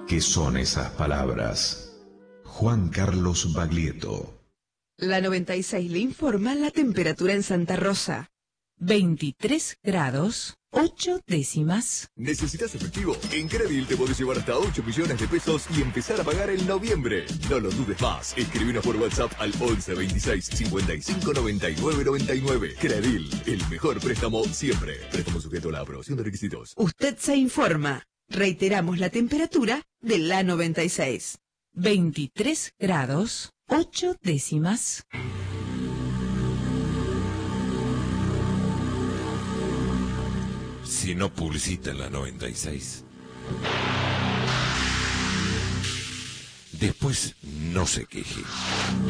¿Qué son esas palabras? Juan Carlos Baglietto. La 96 le informa la temperatura en Santa Rosa. 23 grados, 8 décimas. ¿Necesitas efectivo? En Credil te podés llevar hasta 8 millones de pesos y empezar a pagar en noviembre. No lo dudes más. Escribinos por WhatsApp al 11 26 55 99 99. Credil, el mejor préstamo siempre. Préstamo sujeto a la aprobación de requisitos. Usted se informa. Reiteramos la temperatura de la 96. 23 grados, 8 décimas. Si no publicita en la 96. Después no se queje.